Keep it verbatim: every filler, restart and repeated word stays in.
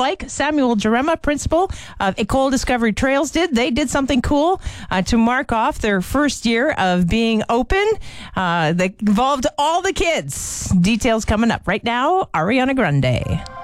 like Samuel Jarema, principal of École Discovery Trails, did. They did something cool uh, to mark off their first year of being open. Uh, that involved all the kids. Details coming up right now. Ariana Grande.